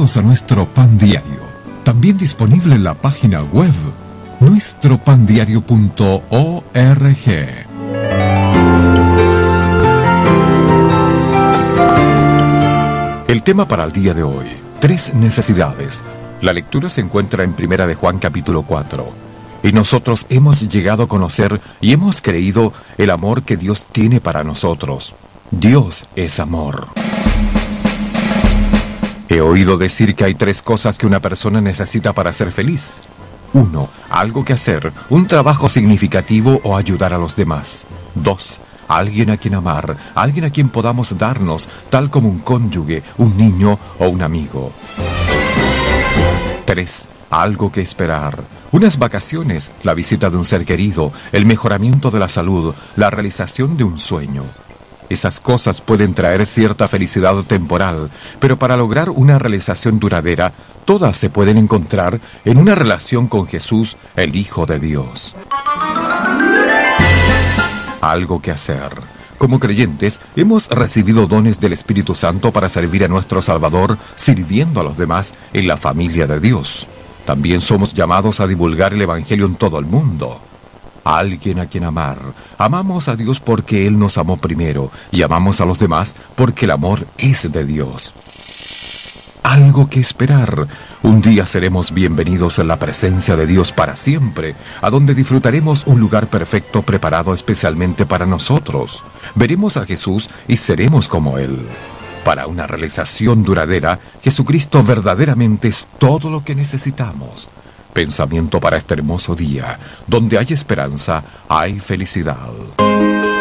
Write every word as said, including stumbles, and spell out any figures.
Bienvenidos a nuestro Pan Diario, también disponible en la página web nuestro pan diario punto org. El tema para el día de hoy: tres necesidades. La lectura se encuentra en Primera de Juan capítulo cuatro. Y nosotros hemos llegado a conocer y hemos creído el amor que Dios tiene para nosotros. Dios es amor. He oído decir que hay tres cosas que una persona necesita para ser feliz. Uno, algo que hacer, un trabajo significativo o ayudar a los demás. Dos, alguien a quien amar, alguien a quien podamos darnos, tal como un cónyuge, un niño o un amigo. Tres, algo que esperar. Unas vacaciones, la visita de un ser querido, el mejoramiento de la salud, la realización de un sueño. Esas cosas pueden traer cierta felicidad temporal, pero para lograr una realización duradera, todas se pueden encontrar en una relación con Jesús, el Hijo de Dios. Algo que hacer. Como creyentes, hemos recibido dones del Espíritu Santo para servir a nuestro Salvador, sirviendo a los demás en la familia de Dios. También somos llamados a divulgar el Evangelio en todo el mundo. Alguien a quien amar. Amamos a Dios porque Él nos amó primero, y amamos a los demás porque el amor es de Dios. Algo que esperar. Un día seremos bienvenidos en la presencia de Dios para siempre, a donde disfrutaremos un lugar perfecto preparado especialmente para nosotros. Veremos a Jesús y seremos como Él. Para una realización duradera, Jesucristo verdaderamente es todo lo que necesitamos. Pensamiento para este hermoso día: donde hay esperanza, hay felicidad.